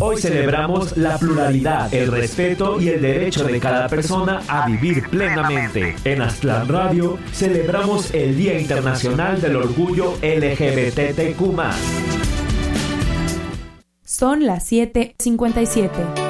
Hoy celebramos la pluralidad, el respeto y el derecho de cada persona a vivir plenamente. En Aztlán Radio celebramos el Día Internacional del Orgullo LGBTQ+. Son las 7:57.